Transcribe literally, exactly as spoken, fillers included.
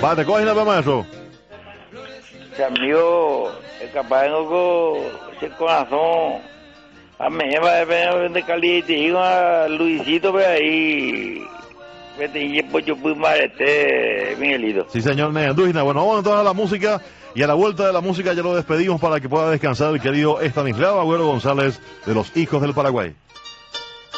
Va, te coges nada, maestro. Cambio, el capaz con ese corazón. A mí me va a ver de Cali y te digo a Luisito, ve ahí. Vete y pues yo pude más este, Miguelito. Sí, señor Neandújina. Bueno, vamos entonces a la música. Y a la vuelta de la música ya lo despedimos para que pueda descansar el querido Estanislao Agüero González de los Hijos del Paraguay.